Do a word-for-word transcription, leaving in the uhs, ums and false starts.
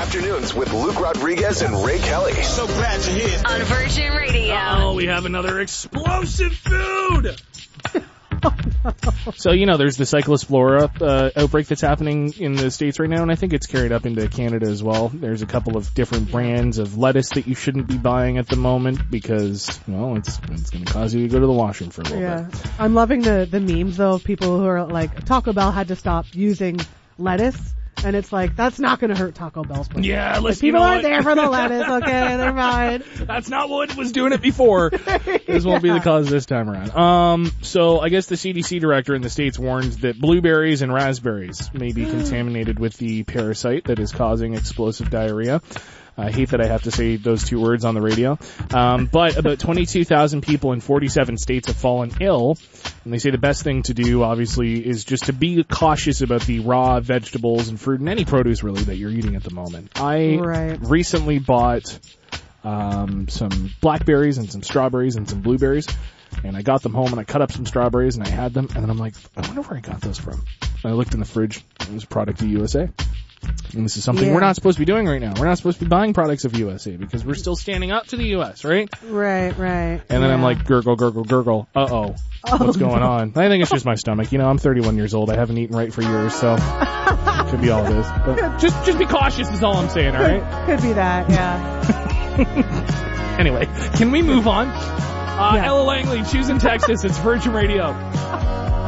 Afternoons with Luke Rodriguez and Ray Kelly. So glad you're here. On Virgin Radio. Oh, we have another explosive food! So, you know, there's the Cyclospora uh, outbreak that's happening in the States right now, and I think it's carried up into Canada as well. There's a couple of different brands of lettuce that you shouldn't be buying at the moment because, well, it's it's going to cause you to go to the washroom for a little Yeah. bit. I'm loving the, the memes, though, of people who are like, Taco Bell had to stop using lettuce. And it's like, that's not going to hurt Taco Bell's place. Yeah, Like, listen, people you know aren't what? there for the lettuce, okay? They're fine. That's not what was doing it before. This won't be the cause this time around. Um, so I guess the C D C director in the States warned that blueberries and raspberries may be contaminated with the parasite that is causing explosive diarrhea. I hate that I have to say those two words on the radio. Um, but about twenty-two thousand people in forty-seven states have fallen ill. And they say the best thing to do, obviously, is just to be cautious about the raw vegetables and fruit and any produce, really, that you're eating at the moment. I Right. recently bought um, some blackberries and some strawberries and some blueberries. And I got them home and I cut up some strawberries and I had them. And then I'm like, I wonder where I got those from. And I looked in the fridge. It was a product of U S A. And this is something Yeah. we're not supposed to be doing right now. We're not supposed to be buying products of U S A because we're still standing up to the U S, right? Right, right. And then I'm Yeah. like, gurgle, gurgle, gurgle. Uh-oh. What's going on? I think it's just my stomach. You know, I'm thirty-one years old. I haven't eaten right for years, so could be all it is. But just, just be cautious is all I'm saying, all right? Could be that, yeah. Anyway, can we move on? Uh, Yeah. Ella Langley, choosing Texas. It's Virgin Radio.